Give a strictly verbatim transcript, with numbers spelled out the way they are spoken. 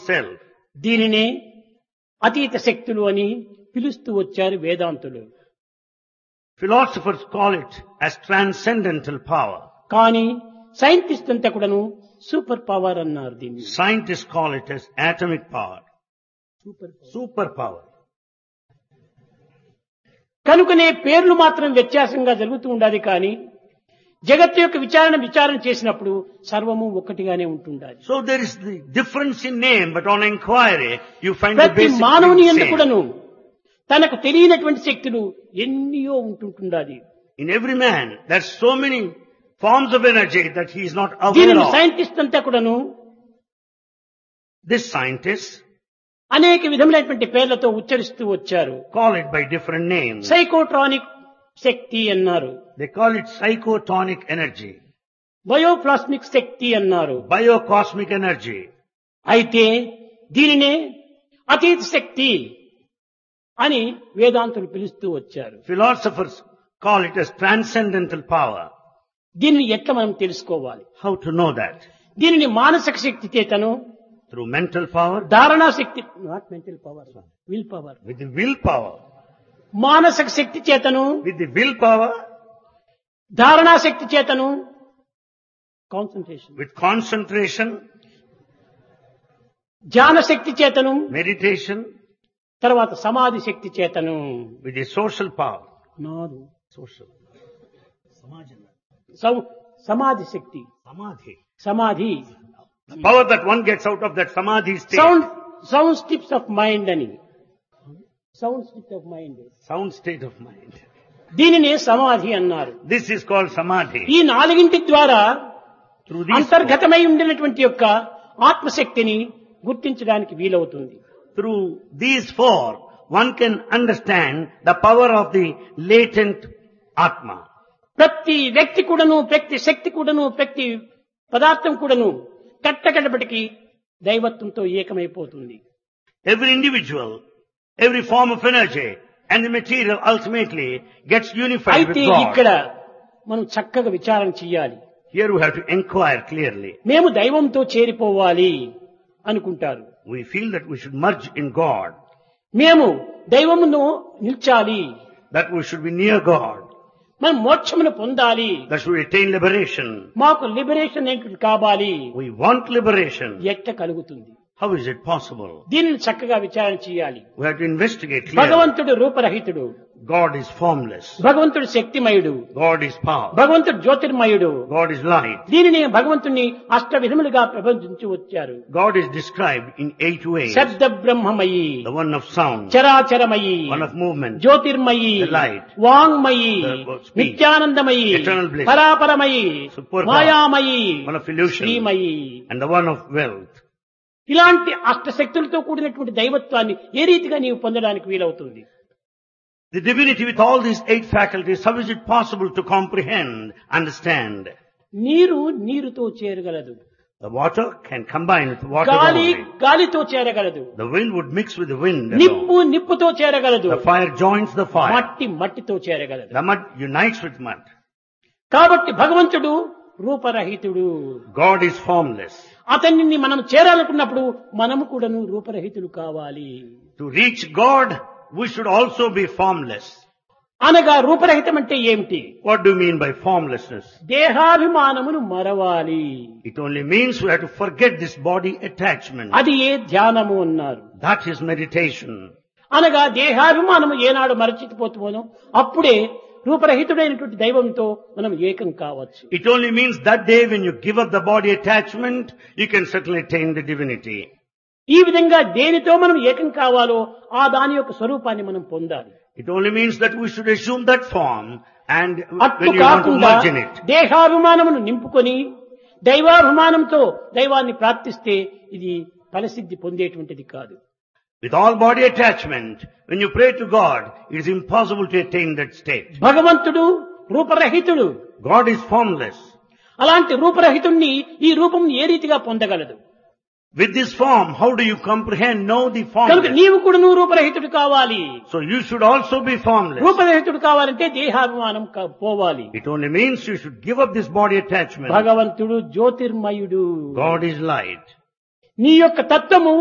himself. దీనినే అతీత శక్తులు అని పిలుస్తూ వచ్చారు వేదాంతులు. Philosophers call it as transcendental power. కానీ సైంటిస్ట్ అంతా కూడాను సూపర్ పవర్ అన్నారు దీన్ని. Scientists call it as atomic power. Superpower. కనుకనే పేర్లు మాత్రం వ్యత్యాసంగా జరుగుతూ ఉండాలి కానీ జగత్తు యొక్క విచారణ విచారణ చేసినప్పుడు సర్వము ఒక్కటిగానే ఉంటుండాలి. So there is the difference in name, but on inquiry you find the ప్రతి basic మానవుని thing యందు same. కూడాను తనకు తెలియనటువంటి శక్తులు ఎన్నో ఉంటుంటుండాలి. In every man there's so many forms of energy that he is not aware దీనిని of. సైంటిస్ట్ అంతా కూడాను This scientists అనేక విధములైనటువంటి పేర్లతో ఉచ్చరిస్తూ వచ్చారు. call it by different names. సైకోట్రానిక్ శక్తి అన్నారు, They call it psychotonic energy, bioplasmic శక్తి అన్నారు. biocosmic energy. అయితే దీనినే అతీత శక్తి అని వేదాంతులు పిలుస్తూ వచ్చారు. Philosophers call it as transcendental power. దీనిని ఎట్లా మనం తెలుసుకోవాలి? How to know that? దీనిని మానసిక శక్తి చేతను, Through mental power, ధారణా Shakti, not mental power, will power, with the willpower. మానసిక శక్తి చేతను, With the willpower, ధారణా శక్తి చేతను, కాన్సన్ట్రేషన్, with concentration, ధ్యాన శక్తి చేతను, meditation, తర్వాత సమాధి శక్తి చేతను. with the social power. నాదు Social. సౌ- సమాధి శక్తి, Samadhi. సమాధి, The power that one gets out of that samadhi state. Sound sound స్టిప్స్ of mind అని, sound స్టిప్స్ of mind, Sound state of mind. దీనినే సమాధి అన్నారు. This is called samadhi. ఈ నాలుగింటి ద్వారా Through these four, అంతర్గతమై ఉండినటువంటి యొక్క ఆత్మశక్తిని గుర్తించడానికి వీలవుతుంది. through these four, one can understand the power of the latent Atma. ప్రతి వ్యక్తి కూడాను, ప్రతి శక్తి కూడాను, ప్రతి పదార్థం కూడాను కట్టకడపటికి దైవత్వంతో ఏకమైపోతుంది. Every individual, every form of energy and the material ultimately gets unified అయితే with ఇక్కడ God. మనం చక్కగా విచారణ చెయ్యాలి. Here we have to inquire clearly. మేము దైవంతో చేరిపోవాలి అనుకుంటారు. We feel that we should merge in God, మేము దైవమును నిల్చాలి, that we should be near God, మనం మోక్షమును పొందాలి, that we attain liberation. మాకు లిబరేషన్ ఏంటి కావాలి. We want liberation. ఎట్ట కలుగుతుంది? How is it possible? దీనిని చక్కగా విచారణ చేయాలి. We have to investigate clearly. భగవంతుడు రూపరహితుడు, God is formless. భగవంతుడు శక్తిమయుడు, God is power. భగవంతుడు జ్యోతిర్మయుడు. God is light. దీనిని భగవంతుని అష్ట విధములుగా ప్రబంధించి వచ్చారు. God is described in eight ways. శబ్ద బ్రహ్మమయి, The one of sound, చరాచరమయి, one of movement, Jyotirmayi, the light, వాంగ్మయి, the speech, నిత్యానందమయి, eternal bliss, పరాపరమయి, superpower, మాయామయి, one of illusion, Srimayi. and the one of wealth. ఇలాంటి అష్టశక్తులతో కూడినటువంటి దైవత్వాన్ని ఏ రీతిగా నీవు పొందడానికి వీలవుతుంది? The divinity with all these eight faculties, how is it possible to comprehend, understand? నీరు నీరుతో చేరగలదు, The water can combine with water గాలి only. గాలితో చేరగలదు, The wind would mix with the wind నిప్పు alone. నిప్పుతో చేరగలదు, The fire joins the fire. మట్టి మట్టితో చేరగలదు. The mud unites with mud. కాబట్టి భగవంతుడు రూపరహితుడు. God is formless. అతన్ని మనం చేరాలనుకున్నప్పుడు మనము కూడాను రూపరహితులు కావాలి. To reach God, we should also be formless. అనగా రూపరహితం అంటే ఏమిటి? What do you mean by formlessness? దేహాభిమానమును మరవాలి. It only means we have to forget this body attachment. అది ఏ ధ్యానము అన్నారు. That is meditation. అనగా దేహాభిమానము ఏనాడు మరచిపోతుందో అప్పుడే రూపరహితుడైనటువంటి దైవంతో మనం ఏకం కావచ్చు. It only means that day when you give up the body attachment, you can certainly attain the divinity. ఈ విధంగా దేనితో మనం ఏకం కావాలో ఆ దాని యొక్క స్వరూపాన్ని మనం పొందాలి. It only means that we should assume that form, and అట్లు when you want to కాకుండా merge in it. దేహాభిమానమును నింపుకొని దైవాభిమానంతో దైవాన్ని ప్రార్థిస్తే ఇది ఫలసిద్ధి పొందేటువంటిది కాదు. With all body attachment, when you pray to God, it is impossible to attain that state. భగవంతుడు రూపరహితుడు. God is formless. అలాంటి రూపరహితుణ్ణి ఈ రూపం ఏ రీతిగా పొందగలదు? With this form, how do you comprehend, know the కనుక formless? నీవు కూడా నువ్వు రూపరహితుడు కావాలి. So you should also be formless. రూపరహితుడు కావాలంటే దేహాభిమానం కా- పోవాలి. It only means you should give up this body attachment. భగవంతుడు జ్యోతిర్మయుడు. God is light. నీ యొక్క తత్వము